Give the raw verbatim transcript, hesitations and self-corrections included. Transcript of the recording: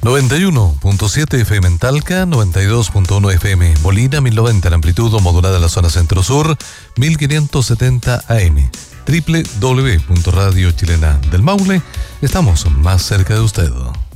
noventa y uno punto siete F M en Talca, noventa y dos punto uno F M Molina, mil noventa la amplitud modulada en la zona centro-sur, mil quinientos setenta A M. doble u doble u doble u punto radio chilena del Maule. Estamos más cerca de usted.